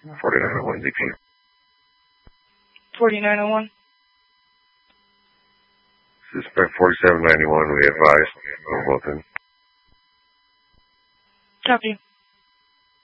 4901 ZP. 4901. Suspect 4791, we advised. Wilton. Copy.